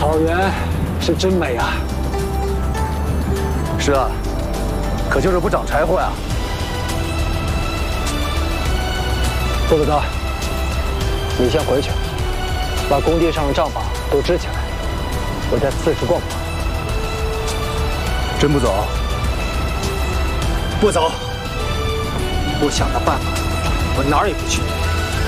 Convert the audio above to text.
草原是真美啊！ 是啊，可就是不长柴火呀。 顾子高，你先回去，把工地上的账榜都支起来，我再四处逛逛。 真不走？ 不走。我想的办法，我哪儿也不去。